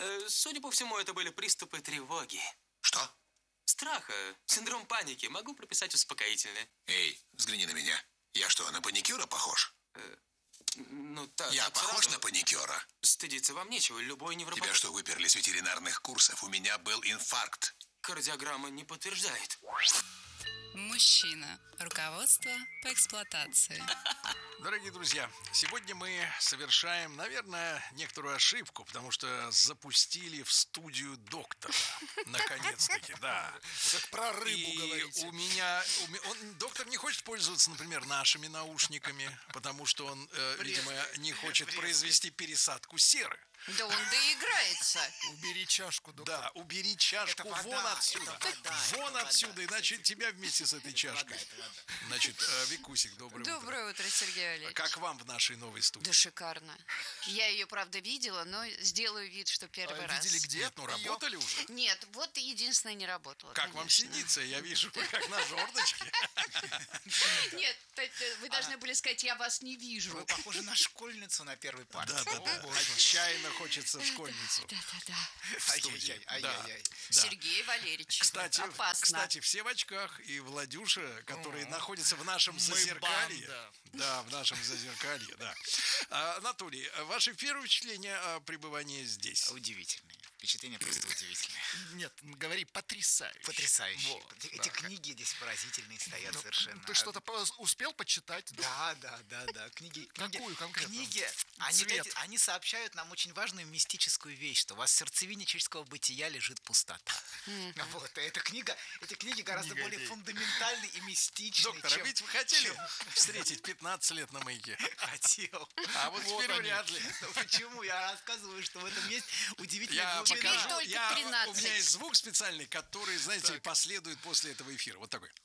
Судя по всему, это были приступы тревоги. Что? Страха, синдром паники. Могу прописать успокоительное. Эй, взгляни на меня. Я что, на паникюра похож? Ну, так. Я похож на паникюра? Стыдиться вам нечего. Любой невропатолог. Тебя что, выперли с ветеринарных курсов? У меня был инфаркт. Кардиограмма не подтверждает. Мужчина. Руководство по эксплуатации. Дорогие друзья, сегодня мы совершаем, наверное, некоторую ошибку, потому что запустили в студию доктора. Наконец-таки, да. Как про рыбу говорите. Доктор не хочет пользоваться, например, нашими наушниками, потому что он, видимо, не хочет произвести пересадку серы. Да он доиграется. Убери чашку, доктор. Да, убери чашку вон отсюда. Вон отсюда, иначе тебя вместе с этой чашкой. Значит, Викусик, доброе утро. Доброе утро, Сергей Валерьевич. Как вам в нашей новой студии? Да шикарно. Я ее, правда, видела, но сделаю вид, что первый раз. Видели где? Нет, ну работали уже? Нет, вот единственное не работало. Как вам сидится? Я вижу, вы как на жердочке. Нет, вы должны были сказать, я вас не вижу. Вы похожи на школьницу на первой парте. Да. Отчаянно хочется школьницу. Да. Ай-яй-яй. Сергей Валерьевич, опасно. Кстати, все в очках. И Владюша, который находится в нашем зазеркалье. Да, в нашем зазеркалье, да. Анатолий, ваши первые впечатления о пребывании здесь? Удивительные. Впечатления просто удивительные. Нет, говори потрясающе. Потрясающие. Эти книги здесь поразительные стоят совершенно. Ты что-то успел почитать? Да. Книги. Какую конкретно? Книги, они сообщают нам очень важную мистическую вещь, что у вас в сердцевине человеческого бытия лежит пустота. Вот. Эти книги гораздо более фундаментальны и мистичны. Доктор, а ведь вы хотели встретить 15 лет на Маяке? Хотел. А вот теперь вряд ли. Почему? Я рассказываю, что в этом есть удивительная глубина. Тебе только 13. У меня есть звук специальный, который, знаете, последует после этого эфира. Вот такой.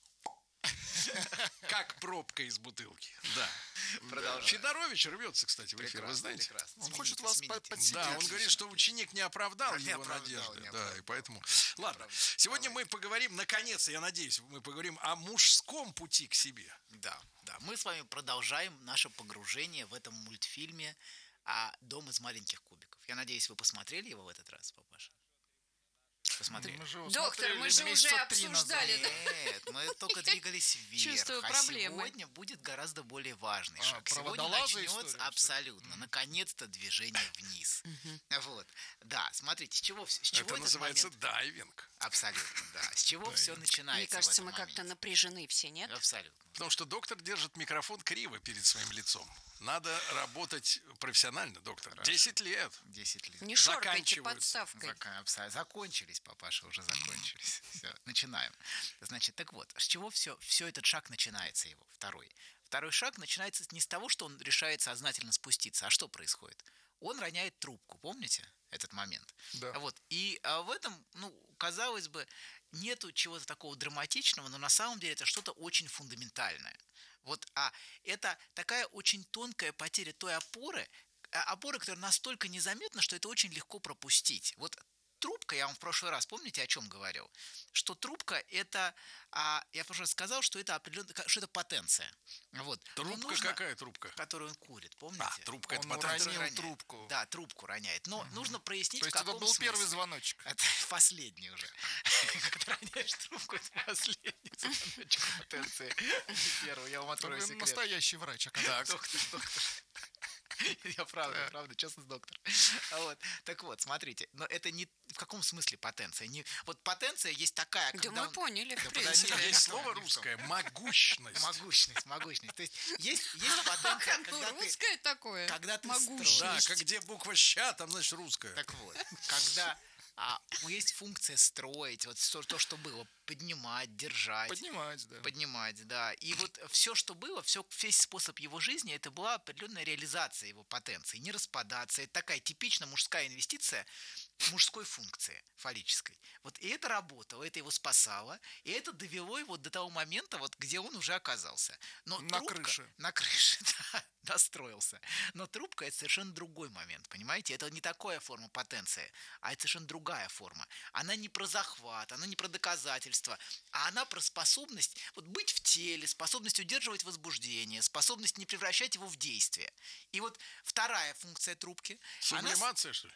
Как пробка из бутылки. Да. Федорович рвется, кстати, в эфир, вы знаете? Он хочет вас подсидеть. Да, он говорит, что ученик не оправдал его надежды. Да, и поэтому... Ладно, сегодня мы поговорим, наконец, я надеюсь, мы поговорим о мужском пути к себе. Да. Мы с вами продолжаем наше погружение в этом мультфильме «Дом из маленьких кубиков». Я надеюсь, вы посмотрели его в этот раз, папаша? Посмотрели. Доктор, мы же уже обсуждали. Нет, мы только двигались вверх. Чувствую проблемы. Сегодня будет гораздо более важный шаг. Сегодня проводолазы начнется история, абсолютно, наконец-то, движение вниз. Вот. Да, смотрите, с чего Это называется дайвинг. Абсолютно, да. С чего все начинается? Мне кажется, мы как-то напряжены все, нет? Абсолютно. Потому что доктор держит микрофон криво перед своим лицом. Надо работать профессионально, доктор. 10 лет. 10 лет. Не шоркайте подставкой. Закончились, папаша, уже закончились. Все, начинаем. Значит, так вот, с чего все этот шаг начинается его, второй? Второй шаг начинается не с того, что он решает сознательно спуститься. А что происходит? Он роняет трубку, помните этот момент? Да. Вот. И в этом, казалось бы, нету чего-то такого драматичного, но на самом деле это что-то очень фундаментальное. Вот, это такая очень тонкая потеря той опоры, которая настолько незаметна, что это очень легко пропустить. Вот трубка, я вам в прошлый раз, помните, о чем говорил? Что трубка это, я в прошлый раз сказал, что это определенно, что это потенция. Вот. Трубка какая трубка? Которую он курит, помните? Трубка это Он потенция. уронил трубку. Да, трубку роняет. Но нужно прояснить, То есть в каком это был смысле. первый звоночек. Это последний уже. Когда роняешь трубку, это последний звоночек потенции. Первый, я вам открою Вы секрет. настоящий врач, оказывается. Доктор. Я правда, честно, доктор. Вот. Так вот, смотрите, но это не в каком смысле потенция? Вот потенция есть такая, Да когда мы поняли, в подожди, принципе. Есть слово русское – могущность. Могущность. То есть есть потенция, когда ты... Русское такое. Когда ты Могущность. Да, строишь. где буква «щ», там, значит, русская. Так вот, когда есть функция строить, вот то, что было, поднимать, держать. Поднимать, да. И вот все, что было, весь способ его жизни, это была определенная реализация его потенции. Не распадаться. Это такая типичная мужская инвестиция мужской функции, фаллической. Вот и это работало, это его спасало, и это довело его до того момента, вот, где он уже оказался. Но На крыше. На крыше, да, достроился. Но трубка – это совершенно другой момент, понимаете? Это не такая форма потенции, а это совершенно другая форма. Она не про захват, она не про доказательство, а она про способность вот быть в теле, способность удерживать возбуждение, способность не превращать его в действие. И вот вторая функция трубки… Сублимация, что ли?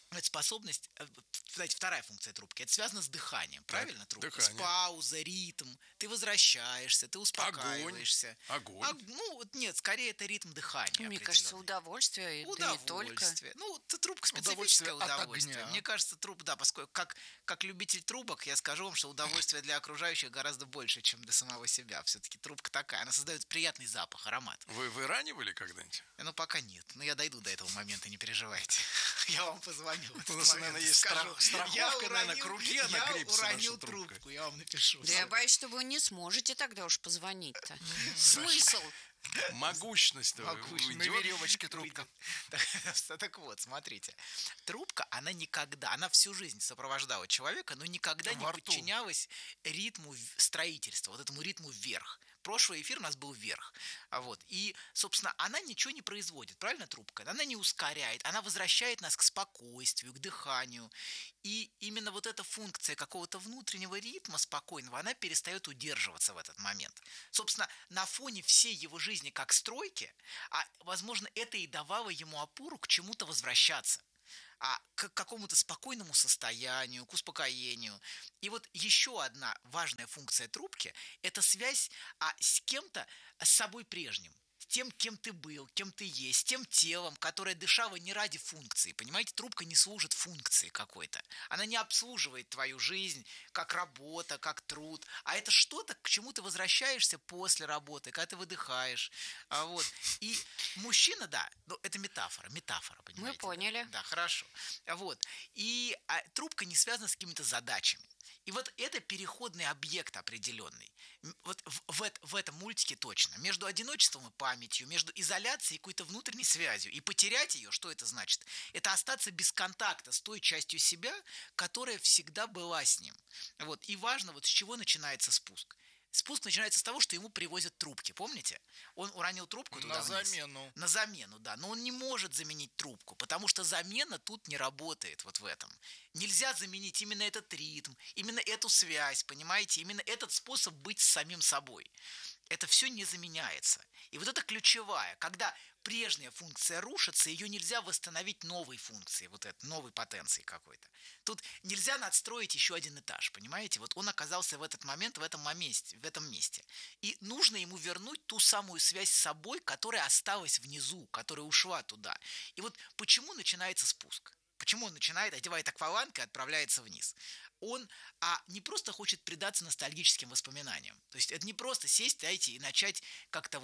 это способность, знаете, вторая функция трубки, это связано с дыханием, правильно, трубка? дыхание. С паузой, ритм, ты возвращаешься, ты успокаиваешься. Огонь. Нет, скорее это ритм дыхания. Мне кажется, удовольствие, да не только. Ну, трубка специфическое удовольствие. От огня. Мне кажется, да, поскольку как любитель трубок, я скажу вам, что удовольствие для окружающих гораздо больше, чем для самого себя. Все-таки трубка такая, она создает приятный запах, аромат. Вы в Иране были когда-нибудь? Ну, пока нет. Но я дойду до этого момента, не переживайте. Я вам позвоню. У нас, наверное, есть страховка, наверное, к руке на клипсе Я наша уронил трубка. трубку, я вам напишу. Да я боюсь, что вы не сможете тогда уж позвонить-то. Смысл? Могущность На веревочке трубка. Так вот, смотрите. Трубка, она всю жизнь сопровождала человека, но никогда не Во рту. подчинялась ритму строительства, вот этому ритму вверх. Прошлый эфир у нас был вверх. И, собственно, она ничего не производит, правильно, трубка? Она не ускоряет, она возвращает нас к спокойствию, к дыханию. И именно вот эта функция какого-то внутреннего ритма спокойного, она перестает удерживаться в этот момент. Собственно, на фоне всей его жизни как стройки, возможно, это и давало ему опору к чему-то возвращаться. К какому-то спокойному состоянию, к успокоению. И вот еще одна важная функция трубки – это связь с кем-то, с собой прежним. С тем, кем ты был, кем ты есть, с тем телом, которое дышало не ради функции. Понимаете, трубка не служит функции какой-то. Она не обслуживает твою жизнь как работа, как труд. А это что-то, к чему ты возвращаешься после работы, когда ты выдыхаешь. И мужчина, да, это метафора, понимаете? Мы поняли. Да, хорошо. И трубка не связана с какими-то задачами. И вот это переходный объект определенный. Вот в этом мультике точно. Между одиночеством и памятью, между изоляцией и какой-то внутренней связью. И потерять ее, что это значит? Это остаться без контакта с той частью себя, которая всегда была с ним. И важно, с чего начинается спуск. Спуск начинается с того, что ему привозят трубки, помните? Он уронил трубку туда вниз. На замену, да. Но он не может заменить трубку, потому что замена тут не работает в этом. Нельзя заменить именно этот ритм, именно эту связь, понимаете? Именно этот способ быть с самим собой. Это все не заменяется. И это ключевая. Когда прежняя функция рушится, ее нельзя восстановить новой функцией, новой потенцией какой-то. Тут нельзя надстроить еще один этаж, понимаете? Он оказался в этот момент, в этом месте. И нужно ему вернуть ту самую связь с собой, которая осталась внизу, которая ушла туда. И почему начинается спуск? Почему он одевает акваланг и отправляется вниз? Он не просто хочет предаться ностальгическим воспоминаниям. То есть это не просто сесть, и начать как-то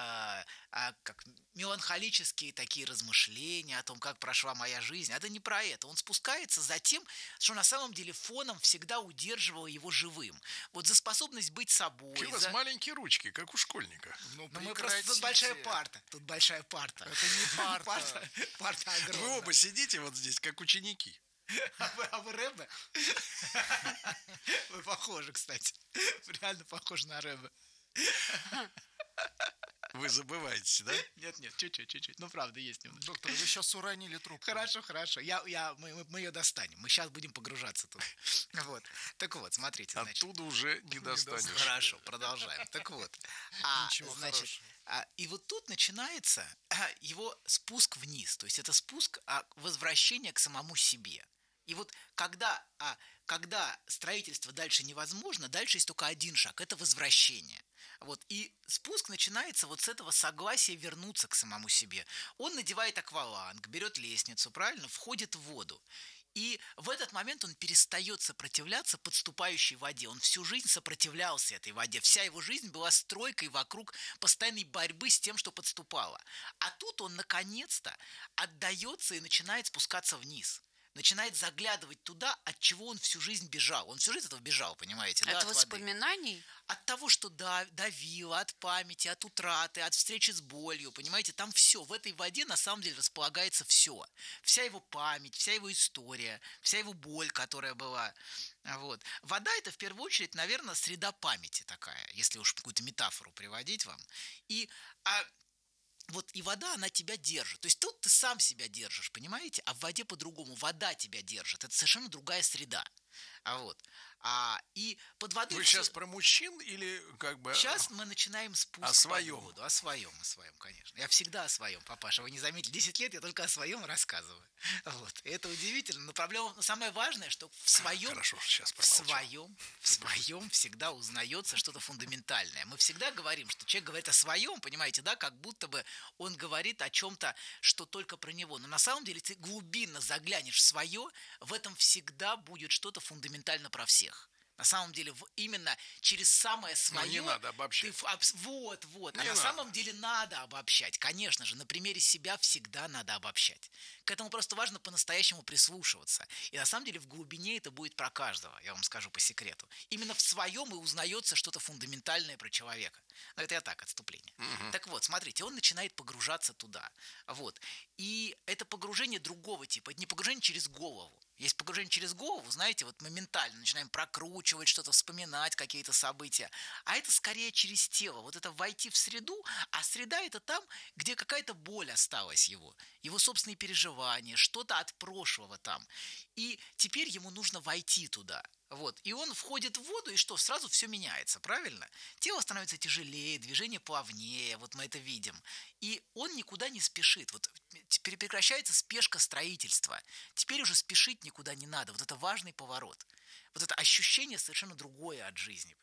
как меланхолические такие размышления о том, как прошла моя жизнь. Это не про это. Он спускается за тем, что на самом деле фоном всегда удерживало его живым. За способность быть собой. Какие у вас маленькие ручки, как у шшкольника. Мы просто... Тут большая парта. Это не парта. Парта огромная. Вы оба сидите здесь, как ученики. А вы рэбе? Вы похожи, кстати. Реально похожи на рэбе. Вы забываетесь, да? Нет, чуть-чуть. Ну, правда, есть немного. Доктор, вы сейчас уронили трубку. Хорошо. Мы ее достанем. Мы сейчас будем погружаться туда. Так вот, смотрите. Оттуда уже не достанешь. Хорошо, продолжаем. Так вот. Ничего хорошего. И тут начинается его спуск вниз. То есть это спуск, возвращение к самому себе. И когда строительство дальше невозможно, дальше есть только один шаг – это возвращение. И спуск начинается с этого согласия вернуться к самому себе. Он надевает акваланг, берет лестницу, правильно, входит в воду. И в этот момент он перестает сопротивляться подступающей воде. Он всю жизнь сопротивлялся этой воде. Вся его жизнь была стройкой вокруг постоянной борьбы с тем, что подступало. А тут он наконец-то отдается и начинает спускаться вниз. Начинает заглядывать туда, от чего он всю жизнь бежал. Он всю жизнь от этого бежал, понимаете? От воспоминаний? От того, что давило, от памяти, от утраты, от встречи с болью, понимаете? Там все. В этой воде на самом деле располагается все. Вся его память, вся его история, вся его боль, которая была. Вода – это в первую очередь, наверное, среда памяти такая, если уж какую-то метафору приводить вам. И вода, она тебя держит. То есть тут ты сам себя держишь, понимаете? А в воде по-другому. Вода тебя держит. Это совершенно другая среда. Вот. И под водой... Вы сейчас про мужчин или как бы... Сейчас мы начинаем спуск о своем. под воду. О своем, конечно. Я всегда о своем, папаша. Вы не заметили, 10 лет я только о своем рассказываю. Вот. И это удивительно. Но проблема, самое важное, что в своем... Хорошо, сейчас в своем всегда узнается что-то фундаментальное. Мы всегда говорим, что человек говорит о своем, понимаете, да, как будто бы он говорит о чем-то, что только про него. Но на самом деле, ты глубинно заглянешь в свое, в этом всегда будет что-то фундаментально про всех. На самом деле, именно через самое свое... Но не надо обобщать. Вот. Самом деле надо обобщать. Конечно же, на примере себя всегда надо обобщать. К этому просто важно по-настоящему прислушиваться. И на самом деле в глубине это будет про каждого, я вам скажу по секрету. Именно в своем и узнается что-то фундаментальное про человека. Но это я так, отступление. Так вот, смотрите, он начинает погружаться туда. Вот. И это погружение другого типа. Это не погружение через голову. Есть погружение через голову, знаете, вот моментально начинаем прокручивать что-то, вспоминать какие-то события. А это скорее через тело. Вот это войти в среду, а среда это там, где какая-то боль осталась его собственные переживания, что-то от прошлого там. И теперь ему нужно войти туда. Вот. И он входит в воду, и что? Сразу все меняется, правильно? Тело становится тяжелее, движение плавнее, вот мы это видим. И он никуда не спешит. Вот теперь прекращается спешка строительства. Теперь уже спешить никуда не надо. Вот это важный поворот. Вот это ощущение совершенно другое от жизни.